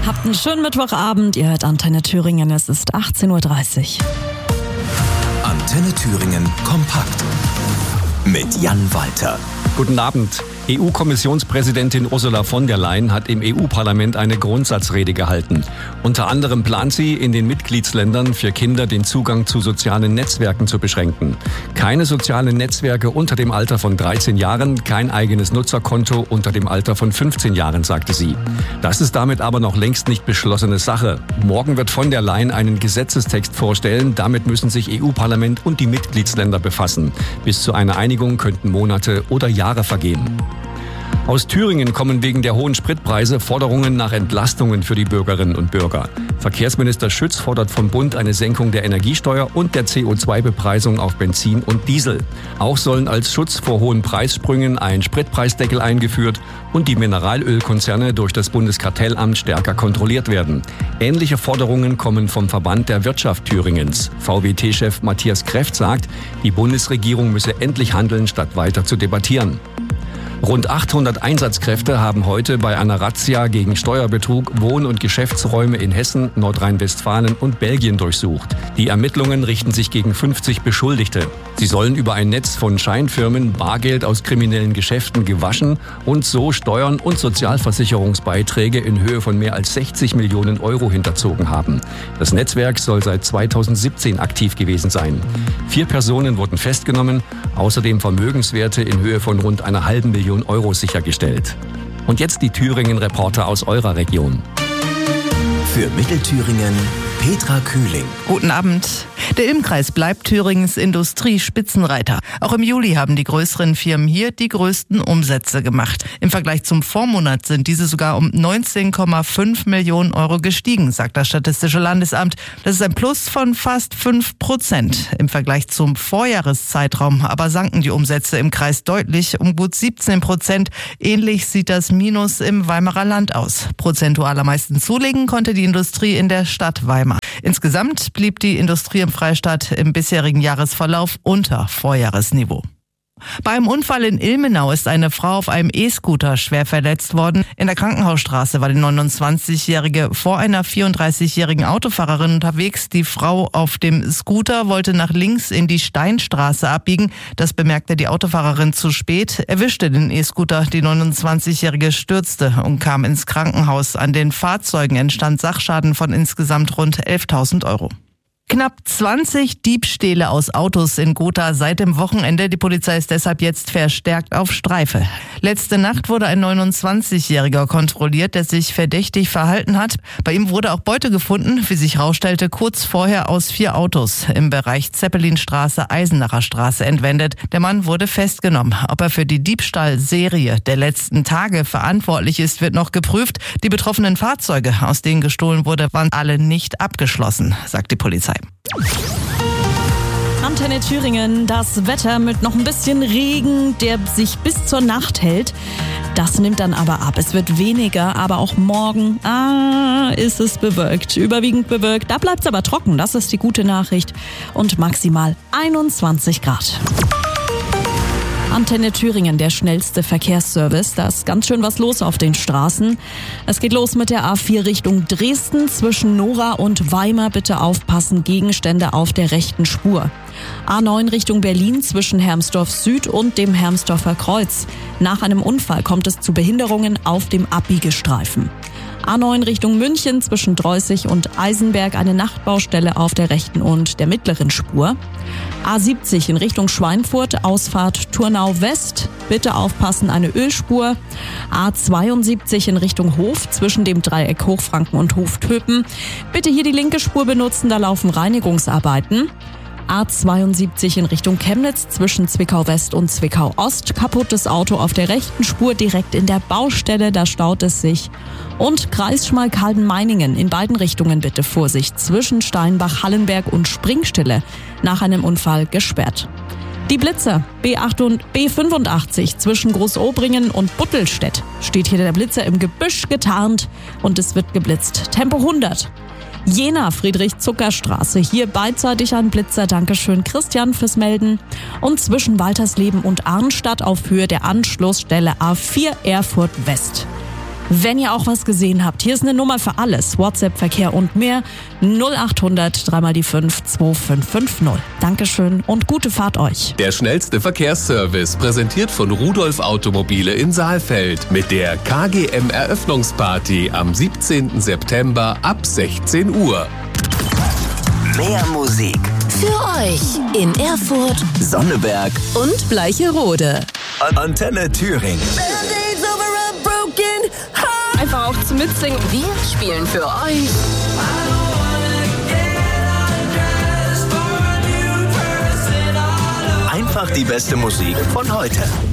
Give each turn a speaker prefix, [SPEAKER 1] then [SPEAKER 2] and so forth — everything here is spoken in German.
[SPEAKER 1] Habt einen schönen Mittwochabend. Ihr hört Antenne Thüringen. Es ist 18.30 Uhr.
[SPEAKER 2] Antenne Thüringen kompakt mit Jan Walter.
[SPEAKER 3] Guten Abend. EU-Kommissionspräsidentin Ursula von der Leyen hat im EU-Parlament eine Grundsatzrede gehalten. Unter anderem plant sie, in den Mitgliedsländern für Kinder den Zugang zu sozialen Netzwerken zu beschränken. Keine sozialen Netzwerke unter dem Alter von 13 Jahren, kein eigenes Nutzerkonto unter dem Alter von 15 Jahren, sagte sie. Das ist damit aber noch längst nicht beschlossene Sache. Morgen wird von der Leyen einen Gesetzestext vorstellen. Damit müssen sich EU-Parlament und die Mitgliedsländer befassen. Bis zu einer Einigung könnten Monate oder Jahre vergehen. Aus Thüringen kommen wegen der hohen Spritpreise Forderungen nach Entlastungen für die Bürgerinnen und Bürger. Verkehrsminister Schütz fordert vom Bund eine Senkung der Energiesteuer und der CO2-Bepreisung auf Benzin und Diesel. Auch sollen als Schutz vor hohen Preissprüngen ein Spritpreisdeckel eingeführt und die Mineralölkonzerne durch das Bundeskartellamt stärker kontrolliert werden. Ähnliche Forderungen kommen vom Verband der Wirtschaft Thüringens. VWT-Chef Matthias Kreft sagt, die Bundesregierung müsse endlich handeln, statt weiter zu debattieren. Rund 800 Einsatzkräfte haben heute bei einer Razzia gegen Steuerbetrug Wohn- und Geschäftsräume in Hessen, Nordrhein-Westfalen und Belgien durchsucht. Die Ermittlungen richten sich gegen 50 Beschuldigte. Sie sollen über ein Netz von Scheinfirmen Bargeld aus kriminellen Geschäften gewaschen und so Steuern und Sozialversicherungsbeiträge in Höhe von mehr als 60 Millionen Euro hinterzogen haben. Das Netzwerk soll seit 2017 aktiv gewesen sein. 4 Personen wurden festgenommen, außerdem Vermögenswerte in Höhe von rund einer halben Million Euro sichergestellt. Und jetzt die Thüringen-Reporter aus eurer Region.
[SPEAKER 2] Für Mittelthüringen Petra Kühling.
[SPEAKER 4] Guten Abend. Der Ilm-Kreis bleibt Thüringens Industriespitzenreiter. Auch im Juli haben die größeren Firmen hier die größten Umsätze gemacht. Im Vergleich zum Vormonat sind diese sogar um 19,5 Millionen Euro gestiegen, sagt das Statistische Landesamt. Das ist ein Plus von fast 5%. Im Vergleich zum Vorjahreszeitraum aber sanken die Umsätze im Kreis deutlich um gut 17%. Ähnlich sieht das Minus im Weimarer Land aus. Prozentual am meisten zulegen konnte die Industrie in der Stadt Weimar. Insgesamt blieb die Industrie im Freistaat im bisherigen Jahresverlauf unter Vorjahresniveau. Beim Unfall in Ilmenau ist eine Frau auf einem E-Scooter schwer verletzt worden. In der Krankenhausstraße war die 29-Jährige vor einer 34-jährigen Autofahrerin unterwegs. Die Frau auf dem Scooter wollte nach links in die Steinstraße abbiegen. Das bemerkte die Autofahrerin zu spät, erwischte den E-Scooter. Die 29-Jährige stürzte und kam ins Krankenhaus. An den Fahrzeugen entstand Sachschaden von insgesamt rund 11.000 Euro. Knapp 20 Diebstähle aus Autos in Gotha seit dem Wochenende. Die Polizei ist deshalb jetzt verstärkt auf Streife. Letzte Nacht wurde ein 29-Jähriger kontrolliert, der sich verdächtig verhalten hat. Bei ihm wurde auch Beute gefunden, wie sich herausstellte, kurz vorher aus 4 Autos im Bereich Zeppelinstraße, Eisenacher Straße entwendet. Der Mann wurde festgenommen. Ob er für die Diebstahlserie der letzten Tage verantwortlich ist, wird noch geprüft. Die betroffenen Fahrzeuge, aus denen gestohlen wurde, waren alle nicht abgeschlossen, sagt die Polizei.
[SPEAKER 1] Antenne Thüringen, das Wetter mit noch ein bisschen Regen, der sich bis zur Nacht hält. Das nimmt dann aber ab. Es wird weniger, aber auch morgen ist es bewölkt. Überwiegend bewölkt. Da bleibt es aber trocken. Das ist die gute Nachricht. Und maximal 21 Grad. Antenne Thüringen, der schnellste Verkehrsservice. Da ist ganz schön was los auf den Straßen. Es geht los mit der A4 Richtung Dresden. Zwischen Nora und Weimar bitte aufpassen, Gegenstände auf der rechten Spur. A9 Richtung Berlin zwischen Hermsdorf Süd und dem Hermsdorfer Kreuz. Nach einem Unfall kommt es zu Behinderungen auf dem Abbiegestreifen. A9 Richtung München zwischen Dreußig und Eisenberg eine Nachtbaustelle auf der rechten und der mittleren Spur. A70 in Richtung Schweinfurt, Ausfahrt Turnau West, bitte aufpassen, eine Ölspur. A72 in Richtung Hof zwischen dem Dreieck Hochfranken und Hoftöpen, bitte hier die linke Spur benutzen, da laufen Reinigungsarbeiten. A72 in Richtung Chemnitz zwischen Zwickau West und Zwickau Ost. Kaputtes Auto auf der rechten Spur direkt in der Baustelle, da staut es sich. Und Kreis Schmalkalden-Meiningen in beiden Richtungen bitte Vorsicht. Zwischen Steinbach, Hallenberg und Springstille nach einem Unfall gesperrt. Die Blitzer, B85 zwischen Großobringen und Buttelstedt. Steht hier der Blitzer im Gebüsch getarnt und es wird geblitzt. Tempo 100. Jena, Friedrich-Zucker-Straße. Hier beidseitig ein Blitzer. Dankeschön, Christian, fürs Melden. Und zwischen Waltersleben und Arnstadt auf Höhe der Anschlussstelle A4 Erfurt West. Wenn ihr auch was gesehen habt, hier ist eine Nummer für alles. WhatsApp, Verkehr und mehr. 0800 3 die 5 2550. Dankeschön und gute Fahrt euch.
[SPEAKER 5] Der schnellste Verkehrsservice, präsentiert von Rudolf Automobile in Saalfeld mit der KGM-Eröffnungsparty am 17. September ab 16 Uhr.
[SPEAKER 2] Mehr Musik.
[SPEAKER 6] Für euch in Erfurt
[SPEAKER 2] Sonneberg
[SPEAKER 6] und Bleicherode.
[SPEAKER 2] Antenne Thüringen.
[SPEAKER 6] Einfach auch zum Mitsingen. Wir spielen für euch
[SPEAKER 2] Einfach die beste Musik von heute.